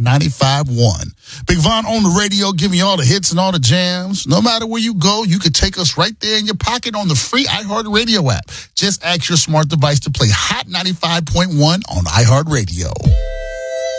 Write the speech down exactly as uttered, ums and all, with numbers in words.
ninety-five point one. Big Von on the radio, giving you all the hits and all the jams. No matter where you go, you can take us right there in your pocket on the free iHeartRadio app. Just ask your smart device to play Hot ninety-five point one on iHeartRadio.